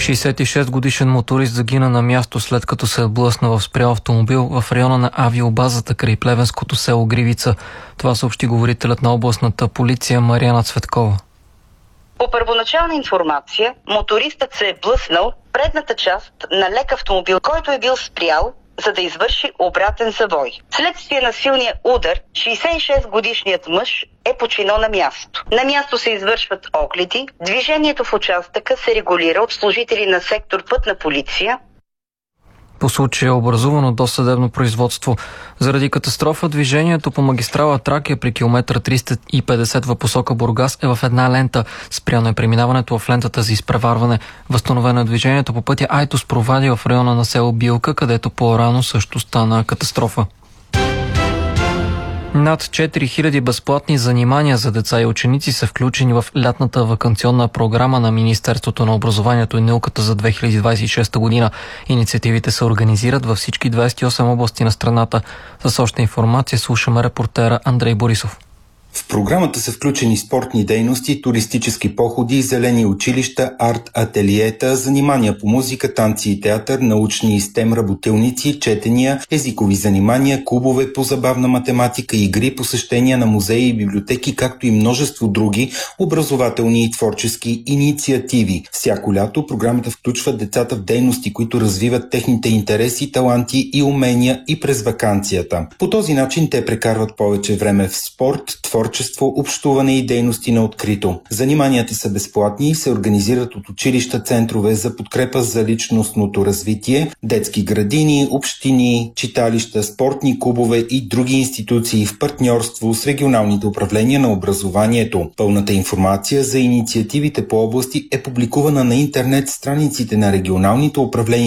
66-годишен моторист загина на място, след като се е блъсна в спрял автомобил в района на авиобазата край плевенското село Гривица. Това съобщи говорителят на областната полиция Мариана Цветкова. По първоначална информация, мотористът се е блъснал в предната част на лек автомобил, който е бил спрял, за да извърши обратен завой. Следствие на силния удар, 66-годишният мъж е починал на място. На място се извършват огледи, движението в участъка се регулира от служители на сектор Пътна полиция. По случая е образувано досъдебно производство. Заради катастрофа движението по магистрала Тракия при километър 350 в посока Бургас е в една лента. Спряно е преминаването в лентата за изпреварване. Възстановено е движението по пътя Айтос-Провади в района на село Билка, където по-рано също стана катастрофа. Над 4000 безплатни занимания за деца и ученици са включени в лятната ваканционна програма на Министерството на образованието и науката за 2026 година. Инициативите се организират във всички 28 области на страната. С още информация слушаме репортера Андрей Борисов. В програмата са включени спортни дейности, туристически походи, зелени училища, арт-ателиета, занимания по музика, танци и театър, научни и STEM работилници, четения, езикови занимания, клубове по забавна математика, игри, посещения на музеи и библиотеки, както и множество други образователни и творчески инициативи. Всяко лято програмата включва децата в дейности, които развиват техните интереси, таланти и умения и през ваканцията. По този начин те прекарват повече време в спорт, творчество, общуване и дейности на открито. Заниманията са безплатни и се организират от училища, центрове за подкрепа за личностното развитие, детски градини, общини, читалища, спортни клубове и други институции в партньорство с регионалните управления на образованието. Пълната информация за инициативите по области е публикувана на интернет страниците на регионалните управления